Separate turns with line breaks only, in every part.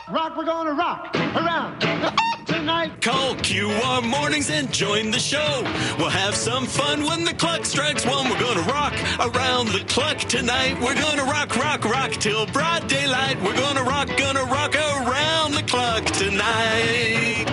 Rock, we're gonna rock around tonight.
Call QR Mornings and join the show. We'll have some fun when the clock strikes one. We're gonna rock around the clock tonight. We're gonna rock, rock, rock till broad daylight. We're gonna rock around the clock tonight.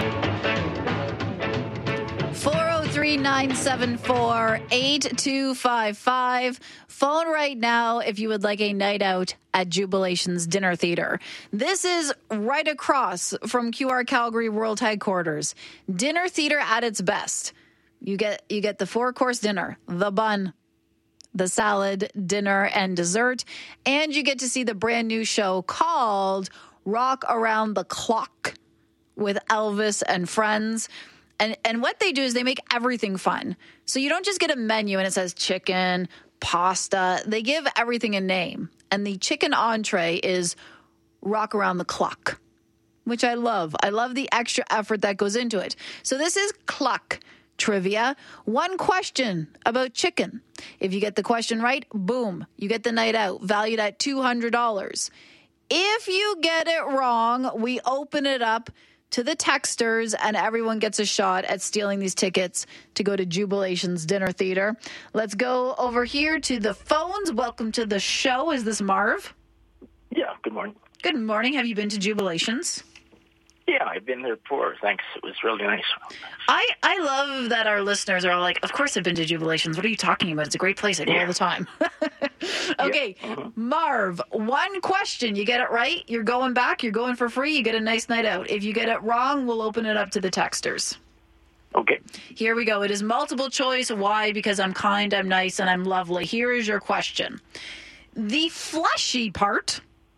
403-974-8255. Phone right now if you would like a night out at Jubilations Dinner Theater. This is right across from QR Calgary World Headquarters. Dinner theater at its best. You get the 4-course dinner, the bun, the salad, dinner, and dessert, and you get to see the brand new show called Rock Around the Clock with Elvis and friends. And what they do is they make everything fun. So you don't just get a menu and it says chicken, pasta. They give everything a name. And the chicken entree is Rock Around the Clock, which I love. I love the extra effort that goes into it. So this is Cluck trivia. One question about chicken. If you get the question right, boom, you get the night out, valued at $200. If you get it wrong, we open it up to the texters, and everyone gets a shot at stealing these tickets to go to Jubilations Dinner Theater. Let's go over here to the phones. Welcome to the show. Is this Marv?
Yeah, good morning.
Good morning. Have you been to Jubilations?
Yeah, I've been there before. Thanks. It was really nice.
I love that our listeners are all like, of course I've been to Jubilations. What are you talking about? It's a great place. I go all the time. Okay, Marv, one question. You get it right, you're going back. You're going for free. You get a nice night out. If you get it wrong, we'll open it up to the texters.
Okay.
Here we go. It is multiple choice. Why? Because I'm kind, I'm nice, and I'm lovely. Here is your question. The fleshy part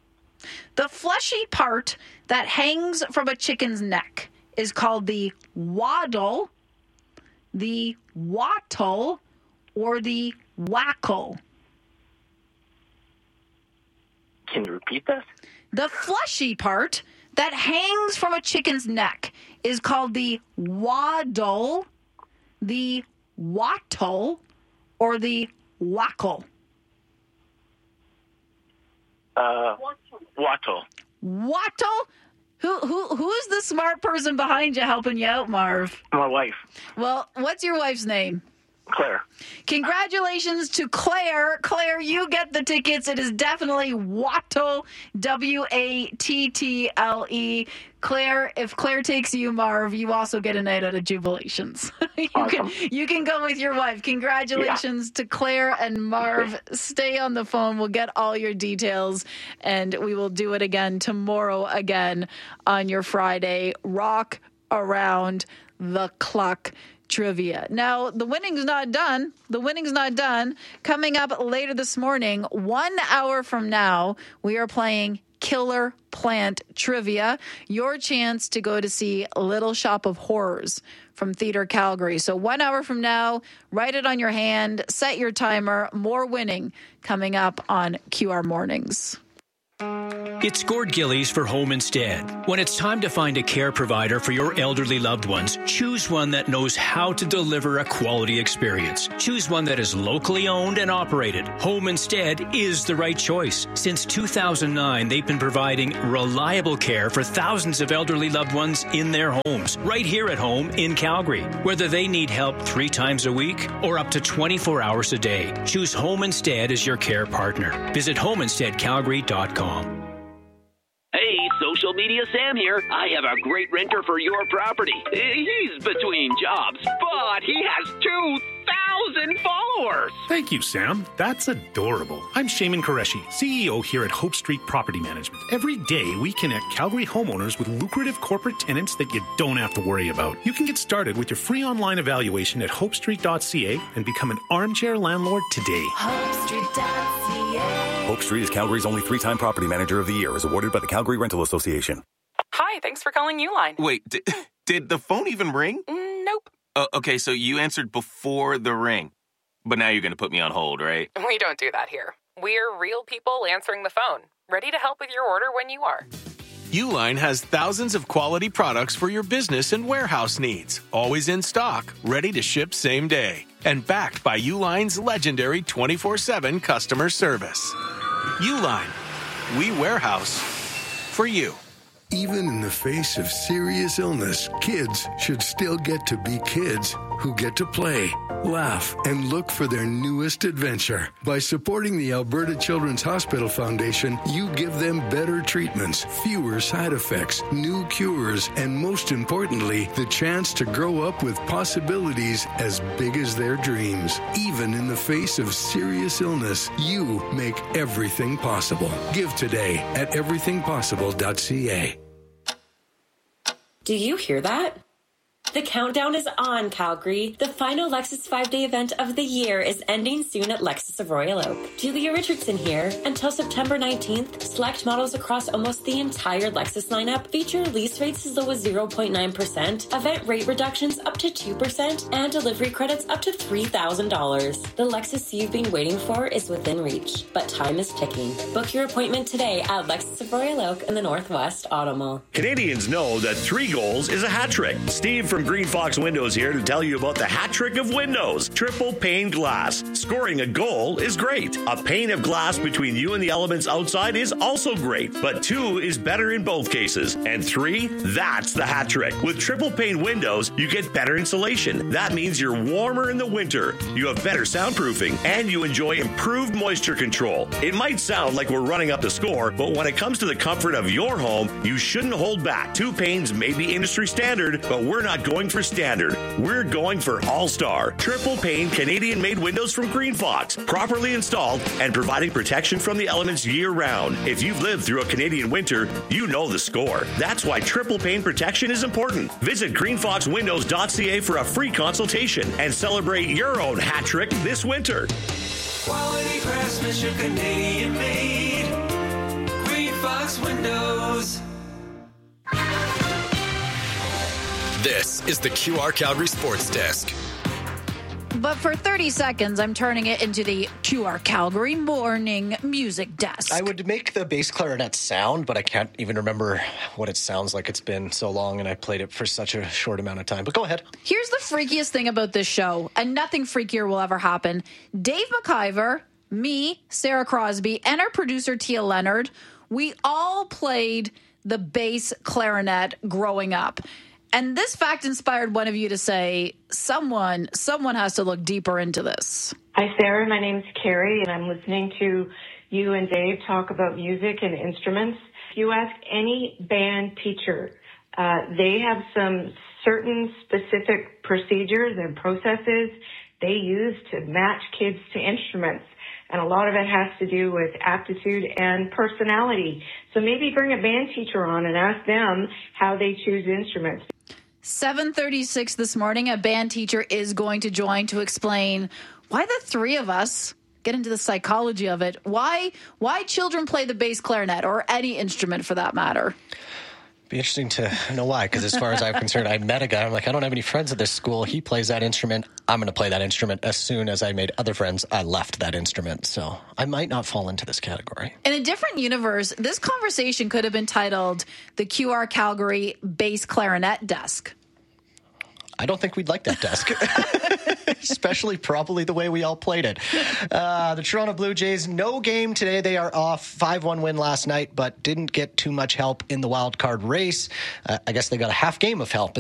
that hangs from a chicken's neck is called the waddle, the wattle, or the wackle.
Can you repeat that?
The fleshy part that hangs from a chicken's neck is called the waddle, the wattle, or the wackle.
Wattle.
Wattle? Who's the smart person behind you helping you out, Marv?
My wife.
Well, what's your wife's name?
Claire.
Congratulations to Claire. Claire, you get the tickets. It is definitely Wattle, W-A-T-T-L-E. Claire, if Claire takes you, Marv, you also get a night out of Jubilations. You can go with your wife. Congratulations to Claire and Marv. Stay on the phone. We'll get all your details, and we will do it again tomorrow again on your Friday. Rock Around the Clock trivia. Now, the winning's not done. Coming up later this morning, 1 hour from now, we are playing Killer Plant Trivia. Your chance to go to see Little Shop of Horrors from Theatre Calgary. So 1 hour from now, write it on your hand, set your timer. More winning coming up on QR Mornings.
It's Gord Gillies for Home Instead. When it's time to find a care provider for your elderly loved ones, choose one that knows how to deliver a quality experience. Choose one that is locally owned and operated. Home Instead is the right choice. Since 2009, they've been providing reliable care for thousands of elderly loved ones in their homes, right here at home in Calgary. Whether they need help 3 times a week or up to 24 hours a day, choose Home Instead as your care partner. Visit homeinsteadcalgary.com.
Hey, social media Sam here. I have a great renter for your property. He's between jobs, but he has 2,000 followers.
Thank you, Sam. That's adorable. I'm Shaman Qureshi, CEO here at Hope Street Property Management. Every day, we connect Calgary homeowners with lucrative corporate tenants that you don't have to worry about. You can get started with your free online evaluation at hopestreet.ca and become an armchair landlord today.
HopeStreet.ca. Hope Street is Calgary's only 3-time Property Manager of the Year, as awarded by the Calgary Rental Association.
Hi, thanks for calling Uline.
Wait, did the phone even ring?
Nope.
Okay, so you answered before the ring. But now you're going to put me on hold, right?
We don't do that here. We're real people answering the phone, ready to help with your order when you are.
Uline has thousands of quality products for your business and warehouse needs. Always in stock, ready to ship same day. And backed by Uline's legendary 24/7 customer service. Uline. We warehouse for you.
Even in the face of serious illness, kids should still get to be kids who get to play, laugh, and look for their newest adventure. By supporting the Alberta Children's Hospital Foundation, you give them better treatments, fewer side effects, new cures, and most importantly, the chance to grow up with possibilities as big as their dreams. Even in the face of serious illness, you make everything possible. Give today at everythingpossible.ca.
Do you hear that? The countdown is on, Calgary. The final Lexus 5-day event of the year is ending soon at Lexus of Royal Oak. Julia Richardson here. Until September 19th, select models across almost the entire Lexus lineup feature lease rates as low as 0.9%, event rate reductions up to 2%, and delivery credits up to $3,000. The Lexus you've been waiting for is within reach, but time is ticking. Book your appointment today at Lexus of Royal Oak in the Northwest Auto Mall.
Canadians know that 3 goals is a hat trick. Steve from Green Fox Windows here to tell you about the hat trick of windows. Triple pane glass. Scoring a goal is great. A pane of glass between you and the elements outside is also great, but 2 is better in both cases. And 3, that's the hat trick. With triple pane windows, you get better insulation. That means you're warmer in the winter, you have better soundproofing, and you enjoy improved moisture control. It might sound like we're running up the score, but when it comes to the comfort of your home, you shouldn't hold back. 2 panes may be industry standard, but we're not going for standard. We're going for all-star. Triple pane Canadian-made windows from Green Fox. Properly installed and providing protection from the elements year-round. If you've lived through a Canadian winter, you know the score. That's why triple pane protection is important. Visit greenfoxwindows.ca for a free consultation and celebrate your own hat trick this winter.
Quality craftsmanship, Canadian-made. Green Fox Windows.
This is the QR Calgary Sports Desk.
But for 30 seconds, I'm turning it into the QR Calgary Morning Music Desk.
I would make the bass clarinet sound, but I can't even remember what it sounds like. It's been so long, and I played it for such a short amount of time. But go ahead.
Here's the freakiest thing about this show, and nothing freakier will ever happen. Dave McIver, me, Sarah Crosby, and our producer, Tia Leonard, we all played the bass clarinet growing up. And this fact inspired one of you to say, someone has to look deeper into this.
Hi, Sarah. My name's Carrie, and I'm listening to you and Dave talk about music and instruments. If you ask any band teacher, they have some certain specific procedures and processes they use to match kids to instruments. And a lot of it has to do with aptitude and personality. So maybe bring a band teacher on and ask them how they choose instruments.
7:36 this morning, a band teacher is going to join to explain why the three of us get into the psychology of it. Why children play the bass clarinet or any instrument for that matter.
Be interesting to know why, because as far as I'm concerned, I met a guy. I'm like, I don't have any friends at this school. He plays that instrument. I'm going to play that instrument. As soon as I made other friends, I left that instrument. So I might not fall into this category.
In a different universe, this conversation could have been titled the QR Calgary Bass Clarinet Desk.
I don't think we'd like that desk, especially probably the way we all played it. The Toronto Blue Jays, no game today. They are off. 5-1 win last night, but didn't get too much help in the wild card race. I guess they got a half game of help